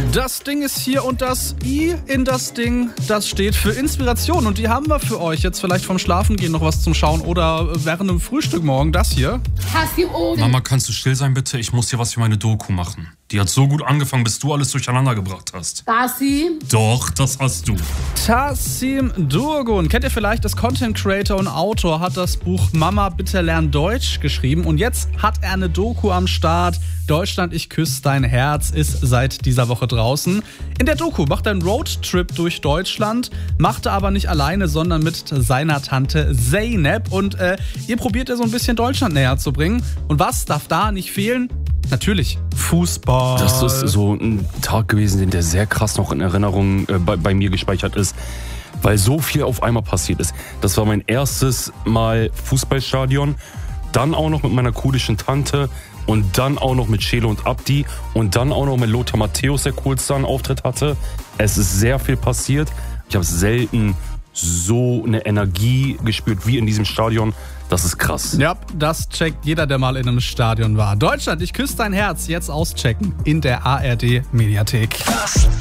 Das Ding ist hier und das I in das Ding, das steht für Inspiration. Und die haben wir für euch. Jetzt vielleicht vom Schlafengehen noch was zum Schauen oder während dem Frühstück morgen. Das hier. Mama, kannst du still sein, bitte? Ich muss hier was für meine Doku machen. Die hat so gut angefangen, bis du alles durcheinander gebracht hast. Tassim? Doch, das hast du. Tassim Durgun. Kennt ihr vielleicht? Das Content Creator und Autor hat das Buch Mama, bitte lern Deutsch geschrieben. Und jetzt hat er eine Doku am Start. Deutschland, ich küsse dein Herz ist seit dieser Woche draußen. In der Doku macht er einen Roadtrip durch Deutschland, machte aber nicht alleine, sondern mit seiner Tante Zeynep. Und ihr probiert so ein bisschen Deutschland näher zu bringen. Und was darf da nicht fehlen? Natürlich Fußball. Das ist so ein Tag gewesen, der sehr krass noch in Erinnerung bei mir gespeichert ist, weil so viel auf einmal passiert ist. Das war mein erstes Mal Fußballstadion, dann auch noch mit meiner kurdischen Tante und dann auch noch mit Schele und Abdi und dann auch noch mit Lothar Matthäus, der kurz da einen Auftritt hatte. Es ist sehr viel passiert. Ich habe selten so eine Energie gespürt wie in diesem Stadion. Das ist krass. Ja, das checkt jeder, der mal in einem Stadion war. Deutschland, ich küsse dein Herz. Jetzt auschecken in der ARD Mediathek.